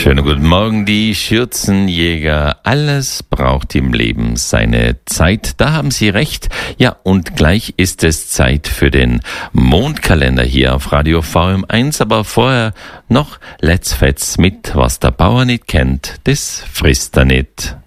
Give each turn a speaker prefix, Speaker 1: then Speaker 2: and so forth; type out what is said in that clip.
Speaker 1: Schönen guten Morgen, die Schürzenjäger. Alles braucht im Leben seine Zeit. Da haben Sie recht. Ja, und gleich ist es Zeit für den Mondkalender hier auf Radio VM1. Aber vorher noch Let's Fetz mit was der Bauer nicht kennt, das frisst er nicht.